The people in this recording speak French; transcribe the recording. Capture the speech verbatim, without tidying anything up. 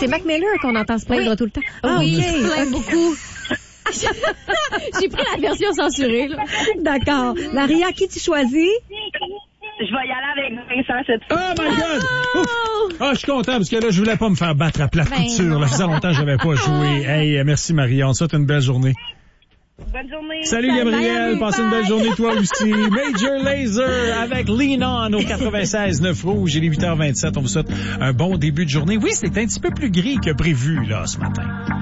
c'est Mac Miller qu'on entend se plaindre Oui. tout le temps. Ah, oui, OK. je plains beaucoup. J'ai pris la version censurée, là. D'accord. Maria, qui tu choisis? Je vais y aller avec Vincent cette fois. Oh my God! Ouf! Ah, je suis content parce que là, je voulais pas me faire battre à plate Ben couture. non. Là, ça faisait longtemps que j'avais pas joué. Hey, merci Maria. On te souhaite une belle journée. Bonne journée. Salut Gabriel, passe une belle journée toi aussi. Major Lazer avec Lean On au quatre-vingt-seize neuf Rouge. Il est huit heures vingt-sept. On vous souhaite un bon début de journée. Oui, c'est un petit peu plus gris que prévu là ce matin.